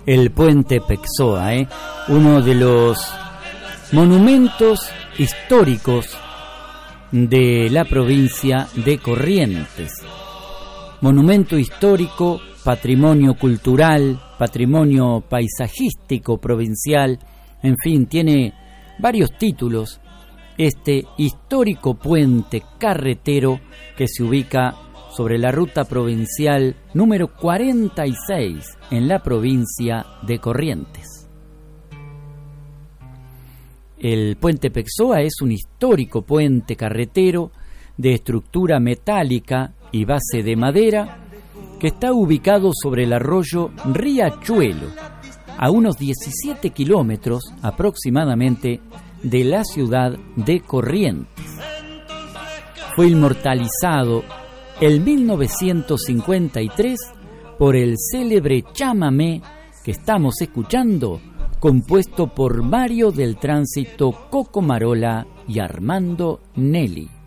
el puente Pexoa, uno de los monumentos históricos de la provincia de Corrientes. Monumento histórico, patrimonio cultural, patrimonio paisajístico provincial, en fin, tiene varios títulos. Este histórico puente carretero que se ubica sobre la ruta provincial número 46 en la provincia de Corrientes. El puente Pexoa es un histórico puente carretero de estructura metálica y base de madera que está ubicado sobre el arroyo Riachuelo, a unos 17 kilómetros aproximadamente de la ciudad de Corrientes. Fue inmortalizado en 1953 por el célebre chamamé que estamos escuchando, compuesto por Mario del Tránsito Coco Marola y Armando Nelly.